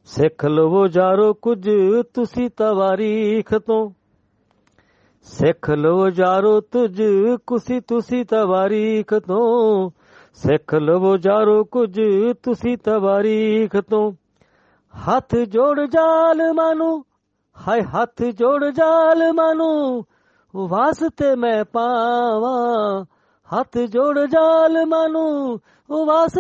ਸਿੱਖ ਲਵੋ ਯਾਰੋ ਕੁਝ ਤੁਸੀਂ ਤਵਾਰੀਖ ਤੋਂ, ਸਿੱਖ ਲਵੋ ਯਾਰੋ ਤੁਸੀਂ ਤਵਾਰੀਖ ਤੋਂ, ਸਿੱਖ ਲਵੋ ਯਾਰੋ ਕੁਝ ਤੁਸੀਂ ਤਵਾਰੀਖ ਤੋਂ। ਹੱਥ ਜੋੜ ਜ਼ਾਲਮਾਂ ਨੂੰ, ਹਾਏ ਹੱਥ ਜੋੜ ਜ਼ਾਲਮਾਂ ਨੂੰ ਵਾਸਤੇ ਮੈਂ ਪਾਵਾਂ, ਹੱਥ ਜੋੜ ਜ਼ਾਲਮਾਂ ਨੂੰ ਵਾਸਤੇ